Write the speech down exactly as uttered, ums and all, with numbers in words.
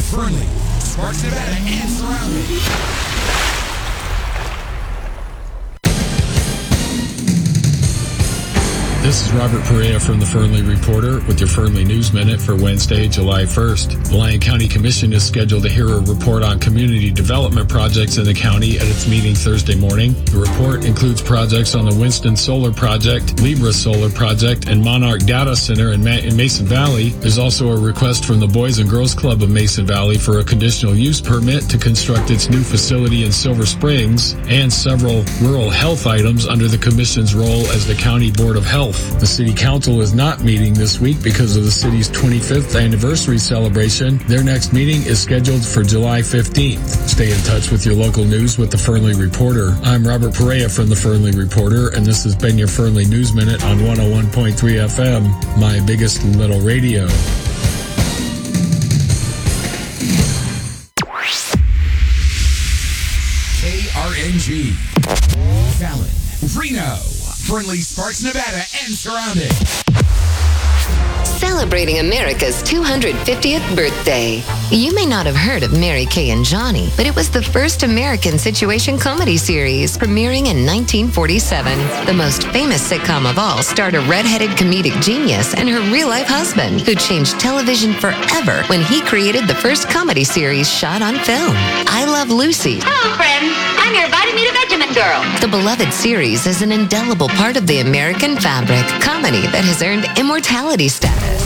Fernley, Sparks, Nevada, and surrounding. This is Robert Perea from the Fernley Reporter with your Fernley News Minute for Wednesday, July first. The Lyon County Commission is scheduled to hear a report on community development projects in the county at its meeting Thursday morning. The report includes projects on the Winston Solar Project, Libra Solar Project, and Monarch Data Center in, Ma- in Mason Valley. There's also a request from the Boys and Girls Club of Mason Valley for a conditional use permit to construct its new facility in Silver Springs, and several rural health items under the Commission's role as the County Board of Health. The City Council is not meeting this week because of the city's twenty-fifth anniversary celebration. Their next meeting is scheduled for July fifteenth. Stay in touch with your local news with the Fernley Reporter. I'm Robert Perea from the Fernley Reporter, and this has been your Fernley News Minute on one oh one point three F M, my biggest little radio. K R N G, Fallon, Reno, Fernley, Sparks, Nevada, and surrounding. Celebrating America's two hundred fiftieth birthday. You may not have heard of Mary Kay and Johnny, but it was the first American situation comedy series, premiering in nineteen forty-seven. The most famous sitcom of all starred a redheaded comedic genius and her real-life husband, who changed television forever when he created the first comedy series shot on film, I Love Lucy. Hello, friends. I'm your Vitamin Me to Vegemin girl. The beloved series is an indelible part of the American fabric, comedy that has earned immortality status.